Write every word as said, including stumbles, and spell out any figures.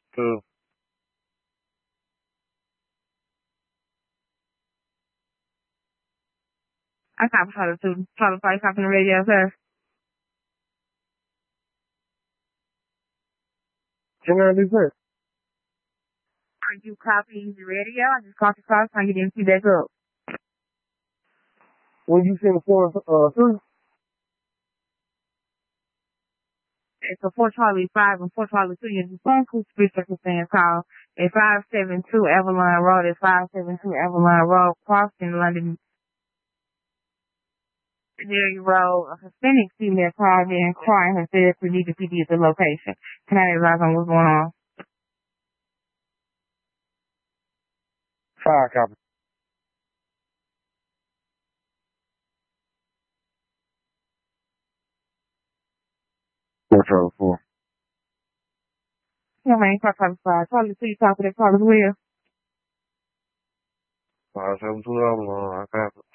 Two. I copy Charlie two. Charlie five copying the radio, sir. Can I do that? Are you copying the radio? I just called the call trying to get M C back up. When you send the form uh, through? It's a four Charlie five and four Charlie two. You just phone call three circumstance call at five seven two Avalon Road at five seven two Avalon Road, Crofton, London. Dairy Road, a Hispanic female called in crying herself to need to P D at the location. Can I advise on what's going on? Five copy. Four Charlie four. Yeah, man, five five five. Charlie two, you talk to that call as well. Five seven two Avalon. I copy.